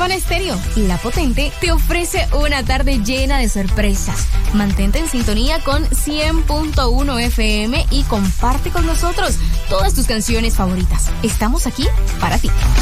Sabana Estéreo, la potente, te ofrece una tarde llena de sorpresas. Mantente en sintonía con 100.1 FM y comparte con nosotros todas tus canciones favoritas. Estamos aquí para ti.